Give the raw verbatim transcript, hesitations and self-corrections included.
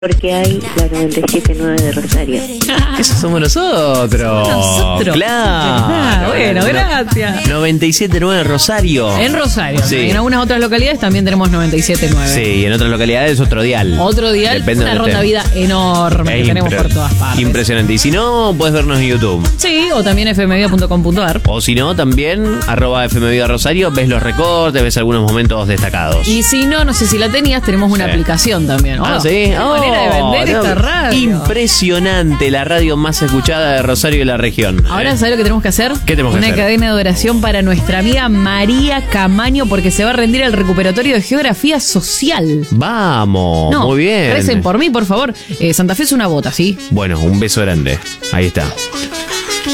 Porque hay la noventa y siete punto nueve de Rosario. Eso somos nosotros. Nosotros. Claro. Ah, bueno, gracias. noventa y siete punto nueve Rosario. En Rosario. Sí. En algunas otras localidades también tenemos noventa y siete punto nueve. Sí, y en otras localidades otro dial. Otro dial, Depende una de donde rotavida enorme Es que tenemos impre- por todas partes. Impresionante. Y si no, puedes vernos en YouTube. Sí, o también f m vida punto com punto a r. O si no, también arroba F M Vida Rosario, ves los recortes, ves algunos momentos destacados. Y si no, no sé si la tenías, tenemos una Sí. aplicación también. Ah, Oh, sí. qué Oh, manera de vender no, esta radio. Impresionante, la radio más escuchada de Rosario y la región. Ahora, ¿eh? ¿sabes lo que tenemos que hacer? ¿Qué tenemos que Una hacer? cadena de oración para nuestra amiga María Camaño, porque se va a rendir al recuperatorio de geografía social. Vamos, No, muy bien. recen por mí, por favor. Eh, Santa Fe es una bota, ¿sí? Bueno, un beso grande. Ahí está.